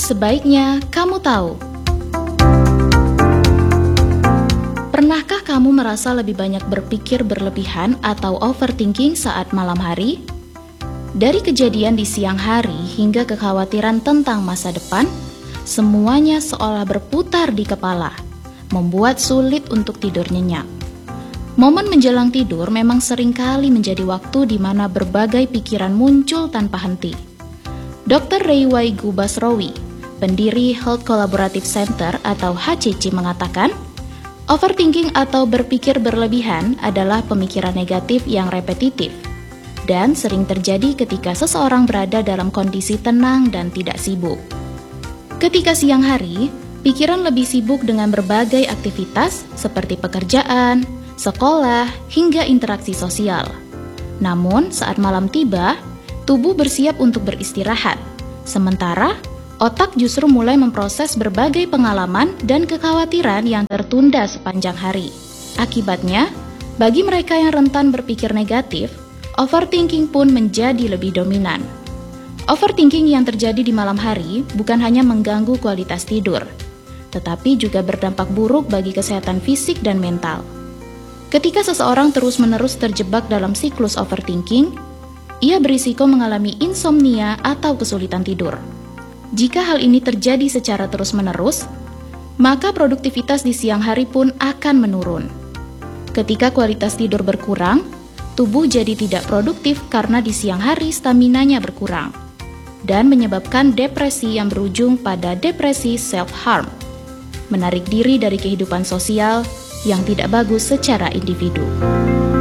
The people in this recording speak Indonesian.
sebaiknya kamu tahu. Pernahkah kamu merasa lebih banyak berpikir berlebihan atau overthinking saat malam hari? Dari kejadian di siang hari hingga kekhawatiran tentang masa depan, semuanya seolah berputar di kepala, membuat sulit untuk tidur nyenyak. Momen menjelang tidur memang seringkali menjadi waktu di mana berbagai pikiran muncul tanpa henti. Dr. Reiwaigu Basrowi, pendiri Health Collaborative Center atau HCC mengatakan, overthinking atau berpikir berlebihan adalah pemikiran negatif yang repetitif dan sering terjadi ketika seseorang berada dalam kondisi tenang dan tidak sibuk. Ketika siang hari, pikiran lebih sibuk dengan berbagai aktivitas seperti pekerjaan, sekolah, hingga interaksi sosial. Namun, saat malam tiba, tubuh bersiap untuk beristirahat, sementara otak justru mulai memproses berbagai pengalaman dan kekhawatiran yang tertunda sepanjang hari. Akibatnya, bagi mereka yang rentan berpikir negatif, overthinking pun menjadi lebih dominan. Overthinking yang terjadi di malam hari bukan hanya mengganggu kualitas tidur, tetapi juga berdampak buruk bagi kesehatan fisik dan mental. Ketika seseorang terus-menerus terjebak dalam siklus overthinking, ia berisiko mengalami insomnia atau kesulitan tidur. Jika hal ini terjadi secara terus-menerus, maka produktivitas di siang hari pun akan menurun. Ketika kualitas tidur berkurang, tubuh jadi tidak produktif karena di siang hari staminanya berkurang, dan menyebabkan depresi yang berujung pada depresi self-harm, menarik diri dari kehidupan sosial yang tidak bagus secara individu.